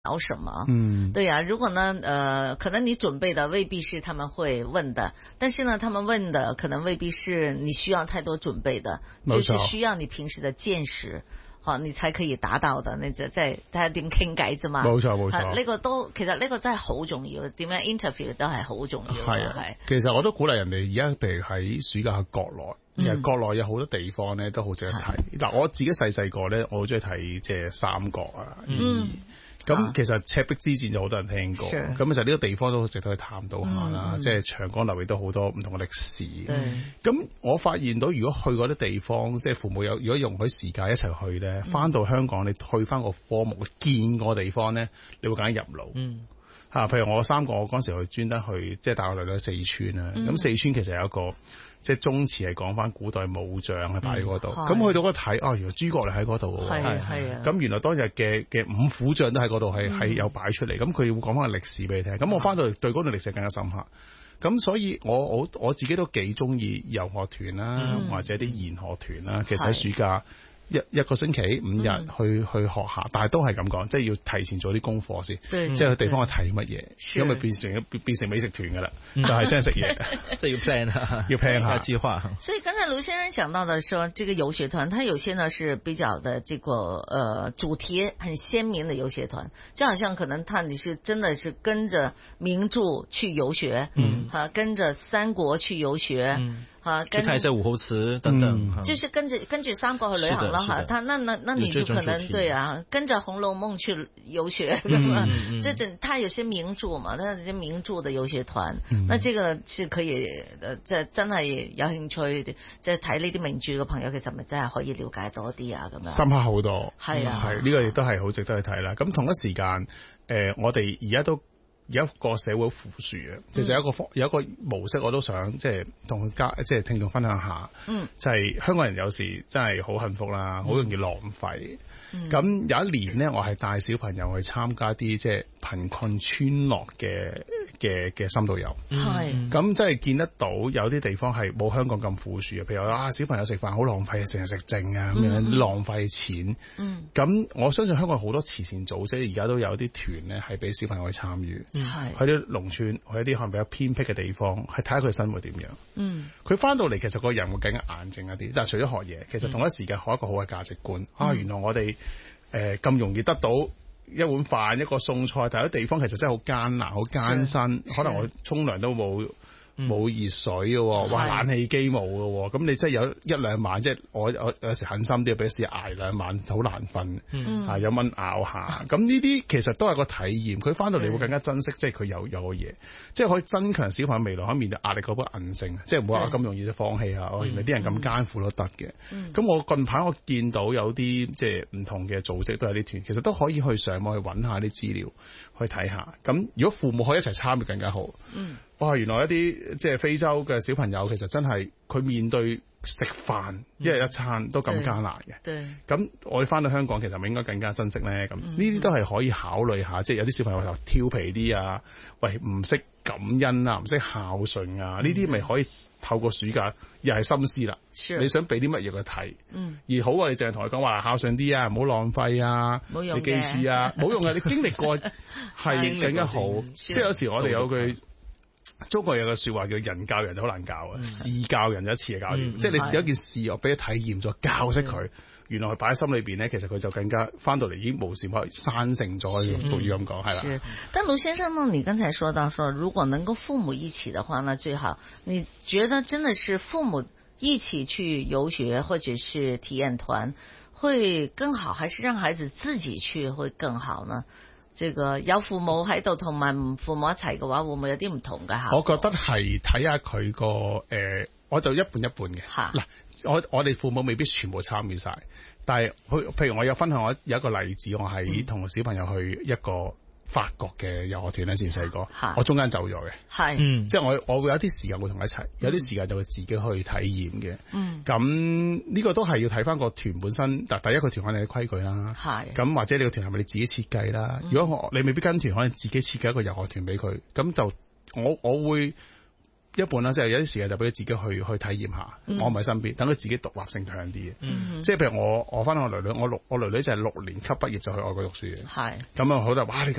聊什麼？對呀，如果呢，可能你準備的未必是他們會問的，但是呢，他們問的可能未必是你需要太多準備的，就是需要你平時的見識。你才可以打到的，你就即係睇下點傾偈啫嘛。 冇錯冇錯， 呢個都其實呢個真係好重要，點樣 interview 都係好重要。係其實我都鼓勵人哋而家譬如喺暑假去國內，其實國內有好多地方咧都好值得睇。嗱，我自己細個咧，我好中意睇即係三國啊。咁其實赤壁之戰就好多人聽過，咁其實呢個地方都值得去探討下啦。即係長江流域都好多唔同嘅歷史。咁我發現到，如果去嗰啲地方，即係父母如果容許時間一齊去咧，翻到香港你去翻個科目見個地方咧，你會更加入腦。譬如我三個，我嗰時去專登去，即係帶我嚟到四川啦。咁四川其實有一個即係宗祠係講翻古代武將係擺喺嗰度。咁去到嗰度睇，原來諸葛亮喺嗰度喎。係啊。咁原來當日嘅五虎將都喺嗰度係有擺出嚟。咁佢會講翻個歷史俾你聽。咁我翻到嚟對嗰段歷史更加深刻。咁所以我自己都幾中意遊學團啦，或者啲研學團啦。其實喺暑假。一個星期5日去學下，但係都係咁講，即係要提前做啲功課先，即係去地方去睇乜嘢，咁咪變成美食團噶啦，就係真係食嘢， 即係要 plan 下計劃。 所以剛才盧先生講到的說，這個遊學團，它有些呢是比較的這個主題很鮮明的遊學團，就好像可能你是真的是跟着名著去遊學，跟着三國去遊學， 去看一些武侯祠等等， 就是跟着三國去旅行了哈。那你就可能對啊，跟着《紅樓夢》去遊學，它有些名著嘛，它有些名著的遊學團，那這個是可以即係真係有興趣即係睇呢啲名著嘅朋友，其實咪真係可以了解多啲啊咁樣。 深刻好多， 係啊， 係呢個亦都係好值得去睇啦。咁同一時間，我哋而家都有一個社會富庶嘅，其實有一個模式我都想即係同即係聽眾分享下，就係香港人有時真係好幸福啦，好容易浪費。咁有一年呢，我係帶小朋友去參加啲即係貧困村落嘅深度遊，咁即係見得到有啲地方係冇香港咁富庶嘅，譬如小朋友食飯好浪費，成日食剩啊咁樣浪費錢。咁我相信香港好多慈善組織而家都有啲團呢係俾小朋友去參與，去啲農村，去一啲可能比較偏僻嘅地方，係睇下佢生活點樣。佢翻到嚟其實個人會更加硬淨一啲，但係除咗學嘢，其實同一時間學一個好嘅價值觀。原來我哋咁容易得到一碗飯一個餸菜，但係啲地方其實真係好艱難好艱辛，可能我沖涼都冇熱水嘅，哇冷氣機冇嘅，咁你真係有一兩晚，即係我有時狠心啲俾試捱2晚，好難瞓，有蚊咬下，咁呢啲其實都係個體驗。佢翻到嚟會更加珍惜，即係佢有嘅嘢，即係可以增強小朋友未來喺面對壓力嗰個韌性，即係唔好話咁容易就放棄啊！原來啲人咁艱苦都得嘅。咁我近排我見到有啲即係唔同嘅組織都有啲團，其實都可以去上網去揾下啲資料去睇下。咁如果父母可以一齊參與更加好。原來一啲即係非洲嘅小朋友，其實真係佢面對食飯一日一餐都咁艱難嘅。咁我哋翻到香港，其實咪應該更加珍惜咧。咁呢啲都係可以考慮下，即係有啲小朋友又調皮啲啊，唔識感恩啊，唔識孝順啊，呢啲咪可以透過暑假又係心思啦。你想俾啲乜嘢佢睇？而好你淨係同佢講話孝順啲啊，唔好浪費啊，你記住啊，冇用嘅，你經歷過係更加好。即係有時我哋有句中國有個說話叫人教人就好難教啊，事教人就一次就搞掂。即係你有件事我俾佢體驗咗，教識佢，原來佢擺喺心裏邊咧，其實佢就更加翻到嚟已經無時可生成咗，俗語咁講係啦。 但盧先生呢，你剛才說到如果能夠父母一起的話呢，最好。你覺得真的是父母一起去遊學或者是體驗團會更好，還是讓孩子自己去會更好呢？這個有父母喺度同埋唔父母一齊嘅話，會唔會有啲唔同嘅效果？ 我覺得係睇下佢個我就一半一半嘅。嗱，我哋父母未必全部參與晒，但係譬如我有分享我有一個例子，我係同小朋友去一個法國嘅遊學團咧，之前細個，我中間走咗嘅，即係我會有啲時間會同佢一齊，有啲時間就會自己去體驗嘅。咁呢個都係要睇翻個團本身，但第一個團可能嘅規矩啦，咁或者你個團係咪你自己設計啦？如果你未必跟團，可能自己設計一個遊學團俾佢，咁就我會一半啦，即係有啲時間就俾佢自己去體驗下，我唔喺身邊，等佢自己獨立性強啲嘅。即係譬如我翻我女女，我女女就係6年級畢業就去外國讀書嘅，咁啊好多哇你